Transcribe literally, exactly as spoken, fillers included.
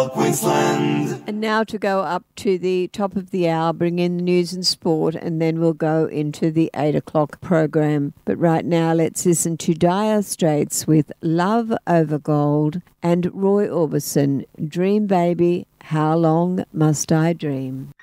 Queensland. And now to go up to the top of the hour, bring in the news and sport, and then we'll go into the eight o'clock program. But right now, let's listen to Dire Straits with Love Over Gold and Roy Orbison, Dream Baby, How Long Must I Dream?